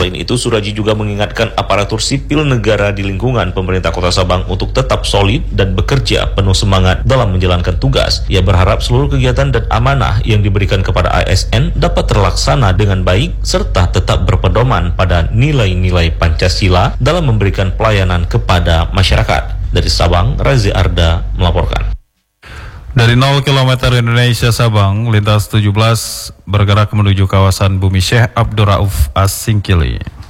Selain itu, Suraji juga mengingatkan aparatur sipil negara di lingkungan pemerintah Kota Sabang untuk tetap solid dan bekerja penuh semangat dalam menjalankan tugas. Ia berharap seluruh kegiatan dan amanah yang diberikan kepada ASN dapat terlaksana dengan baik serta tetap berpedoman pada nilai-nilai Pancasila dalam memberikan pelayanan kepada masyarakat. Dari Sabang, Razi Arda melaporkan. Dari 0 km Indonesia Sabang, lintas 17 bergerak menuju kawasan Bumi Syekh Abdurrauf As-Singkili.